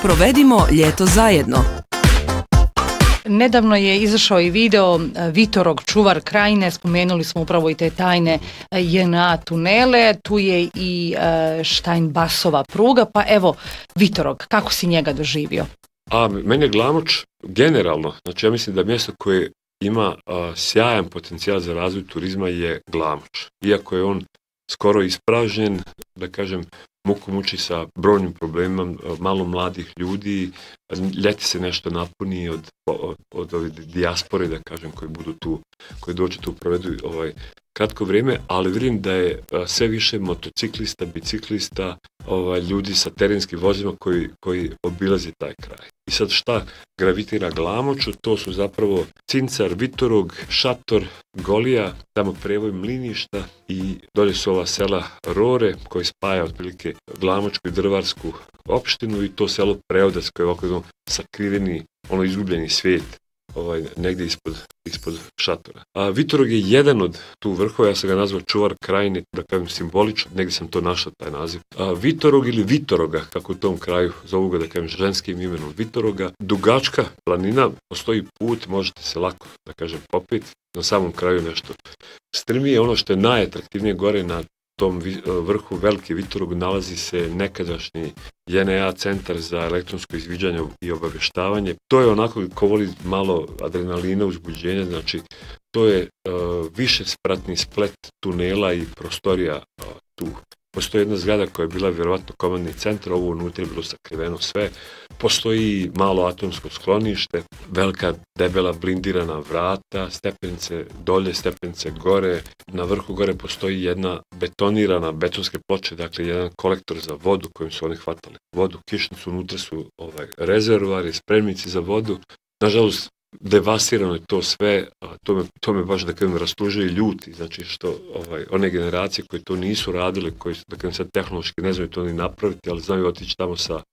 Provedimo ljeto zajedno. Nedavno je izašao i video Vitorog, čuvar krajine, spomenuli smo upravo i te tajne JNA tunele, tu je i Štajnbasova pruga, pa evo Vitorog, kako si njega doživio? Meni je Glamoč generalno, znači ja mislim da mjesto koje ima sjajan potencijal za razvoj turizma je Glamoč. Iako je on skoro ispražnjen, da kažem, muku muči sa brojnim problemima, malo mladih ljudi, ljeti se nešto napuni od ove dijaspore, da kažem, koji budu tu, koji dođe tu provedu kratko vrijeme, ali vidim da je sve više motociklista, biciklista, ljudi sa terenskim vozima koji obilaze taj kraj. I sad šta gravitira Glamoču, to su zapravo Cincar, Vitorog, Šator, Golija, tamo prevoj Mliništa i dolje su ova sela Rore koji spaja otprilike Glamočku i Drvarsku opštinu i to selo Preodac koje je ovako sakriveni, izgubljeni svijet. Negdje ispod Šatora. Vitorog je jedan od tu vrhova, ja sam ga nazvao čuvar krajine, da kažem simbolično, negdje sam to našao taj naziv. Vitorog ili Vitoroga, kako u tom kraju zovu ga, da kažem, ženskim imenom Vitoroga, dugačka planina, postoji put, možete se lako, da kažem, popiti, na samom kraju nešto strmije. Ono što je najatraktivnije gore na tom vrhu Veliki Vitorog nalazi se nekadašnji JNA centar za elektronsko izviđanje i obavještavanje. To je onako ko voli malo adrenalina, uzbuđenja, znači to je više spratni splet tunela i prostorija tu. Postoji jedna zgrada koja je bila vjerovatno komandni centar, ovo unutra je bilo sakriveno sve. Postoji malo atomsko sklonište, velika debela blindirana vrata, stepenice dolje, stepenice gore. Na vrhu gore postoji jedna betonirana betonske ploče, dakle jedan kolektor za vodu kojim su oni hvatali vodu, kišnicu, unutra su rezervoari, spremnici za vodu. Nažalost, devastirano je to sve, to me baš da kažem rastužuje i ljuti, znači što one generacije koje to nisu radile, koji da kažem sad tehnološki ne znaju to ni napraviti, ali znaju otići tamo sa